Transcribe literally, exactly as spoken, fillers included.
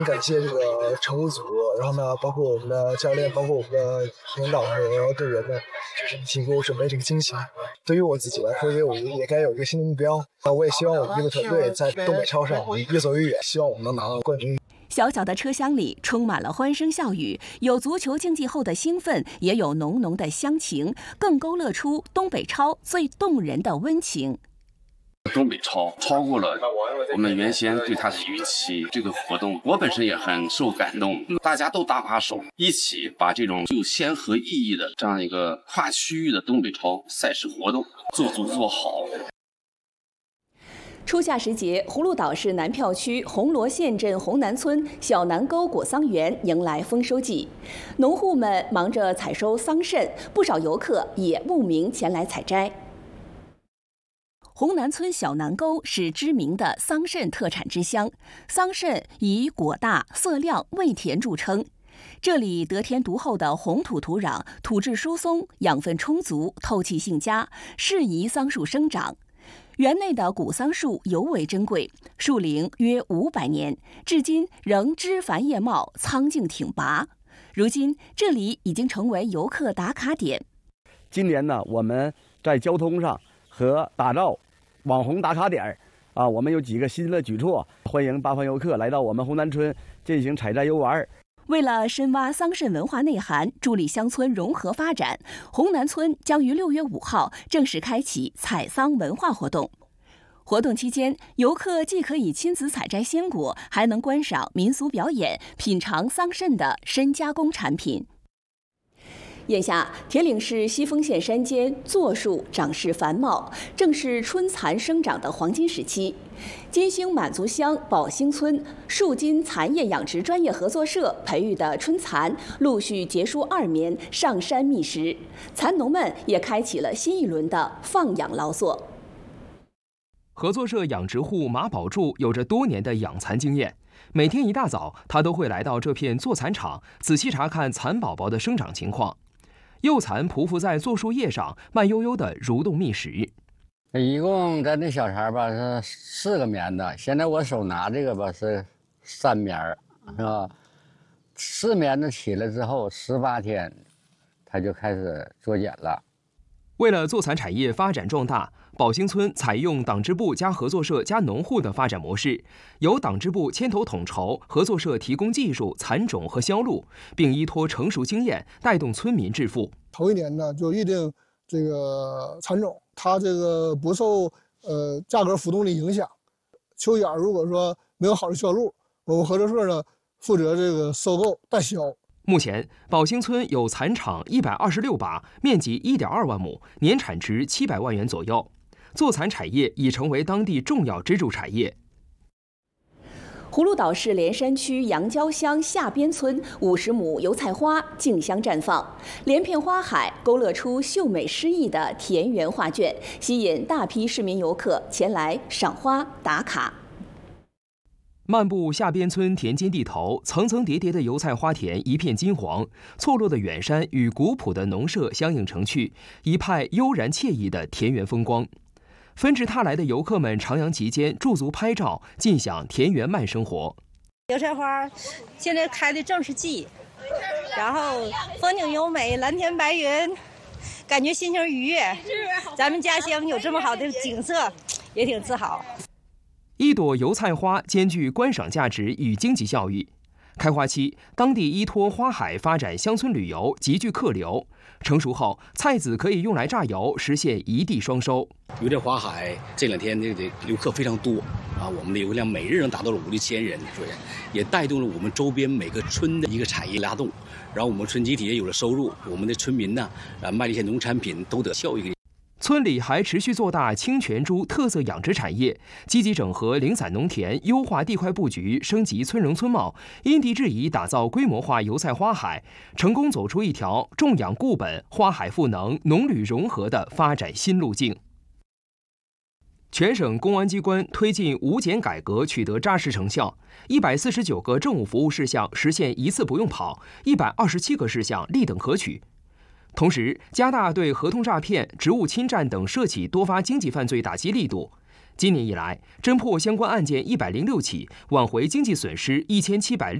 感谢这个乘务组，然后呢，包括我们的教练，包括我们的领导和队员们，就是一起给我准备这个惊喜。对于我自己来说，因为我也该有一个新的目标，那我也希望我们这个团队在东北超上越走越远，希望我们能拿到冠军。 小小的车厢里充满了欢声笑语，有足球竞技后的兴奋，也有浓浓的乡情，更勾勒出东北超最动人的温情。 东北超超过了我们原先对它的预期，这个活动我本身也很受感动，大家都搭把手，一起把这种具有先河意义的这样一个跨区域的东北超赛事活动做足做好。 初夏时节，葫芦岛市南票区红螺县镇红南村小南沟果桑园迎来丰收季，农户们忙着采收桑葚，不少游客也慕名前来采摘。红南村小南沟是知名的桑葚特产之乡，桑葚以果大、色亮、味甜著称。这里得天独厚的红土土壤，土质疏松，养分充足，透气性佳，适宜桑树生长。园内的古桑树尤为珍贵，树龄约五百年，至今仍枝繁叶茂，苍劲挺拔。如今，这里已经成为游客打卡点。 今年呢，我们在交通上和打造网红打卡点啊，我们有几个新的举措，欢迎八方游客来到我们红南村进行采摘游玩。 为了深挖桑葚文化内涵，助力乡村融合发展，红南村将于六月五号正式开启采桑文化活动。活动期间，游客既可以亲自采摘鲜果，还能观赏民俗表演，品尝桑葚的深加工产品。眼下，铁岭市西丰县山间柞树长势繁茂，正是春蚕生长的黄金时期。金星满族乡宝兴村树金蚕业养殖专业合作社培育的春蚕陆续结束二眠，上山觅食，蚕农们也开启了新一轮的放养劳作。 合作社养殖户马宝柱有着多年的养蚕经验，每天一大早，他都会来到这片做蚕场，仔细查看蚕宝宝的生长情况。幼蚕匍匐在柞树叶上，慢悠悠地蠕动觅食。 一共咱这小蚕吧是四个棉的，现在我手拿这个吧是三棉，是吧？四棉的起来之后，十八天，它就开始做茧了。 为了做蚕产业发展壮大，宝兴村采用党支部加合作社加农户的发展模式，由党支部牵头统筹，合作社提供技术、蚕种和销路，并依托成熟经验带动村民致富。 头一年呢，就预定这个蚕种，它这个不受呃价格浮动的影响。秋眼如果说没有好的销路，我们合作社呢负责这个收购代销。 目前，宝兴村有蚕场一百二十六把，面积一点二万亩，年产值七百万元左右。做蚕产业已成为当地重要支柱产业。 葫芦岛市连山区杨郊乡下边村五十亩油菜花竞相绽放，连片花海勾勒出秀美诗意的田园画卷，吸引大批市民游客前来赏花打卡。 漫步下边村田间地头，层层叠叠的油菜花田一片金黄，错落的远山与古朴的农舍相映成趣，一派悠然惬意的田园风光。纷至沓来的游客们徜徉其间，驻足拍照，尽享田园慢生活。 油菜花现在开的正是季，然后风景优美，蓝天白云，感觉心情愉悦。咱们家乡有这么好的景色，也挺自豪。 一朵油菜花兼具观赏价值与经济效益。开花期，当地依托花海发展乡村旅游，极具客流。成熟后，菜籽可以用来榨油，实现一地双收。 油菜花海这两天这个游客非常多啊，我们的游客量每日能达到了五六千人，所以也带动了我们周边每个村的一个产业拉动，然后我们村集体也有了收入，我们的村民呢，啊卖的一些农产品都得效益。 村里还持续做大清泉猪特色养殖产业，积极整合零散农田，优化地块布局，升级村容村貌，因地制宜打造规模化油菜花海，成功走出一条种养固本、花海赋能、农旅融合的发展新路径。全省公安机关推进无检改革取得扎实成效，一百四十九个政务服务事项实现一次不用跑，一百二十七个事项立等可取。同时，加大对合同诈骗、职务侵占等涉企多发经济犯罪打击力度。 今年以来，侦破相关案件一百零六起，挽回经济损失一千七百六。